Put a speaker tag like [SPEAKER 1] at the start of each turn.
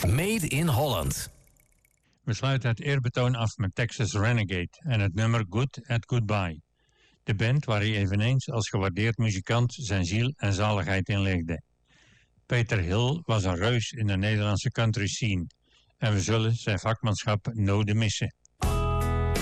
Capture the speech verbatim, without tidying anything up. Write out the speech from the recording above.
[SPEAKER 1] Made in Holland.
[SPEAKER 2] We sluiten het eerbetoon af met Texas Renegade en het nummer Good at Goodbye. De band waar hij eveneens als gewaardeerd muzikant zijn ziel en zaligheid in legde. Peter Hill was een reus in de Nederlandse country scene en we zullen zijn vakmanschap nooit missen.